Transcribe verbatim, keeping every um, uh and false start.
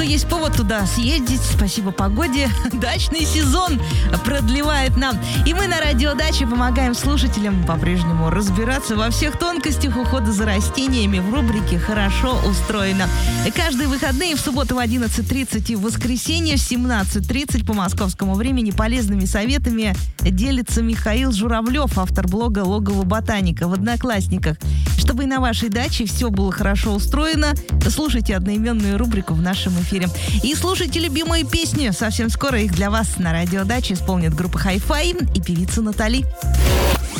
есть повод туда съездить. Спасибо погоде. Дачный сезон продлевает нам. И мы на радио Дача помогаем слушателям по-прежнему разбираться во всех тонкостях ухода за растениями в рубрике «Хорошо устроено». Каждые выходные в субботу в одиннадцать тридцать и в воскресенье в семнадцать тридцать по московскому времени полезными советами делится Михаил Журавлев, автор блога «Логово ботаника» в Одноклассниках. Чтобы и на вашей даче все было хорошо устроено, слушайте одноименную рубрику в нашем эфире. И слушайте любимые песни. Совсем скоро их для вас на радио Дача исполнит группа Hi-Fi и певица Натали.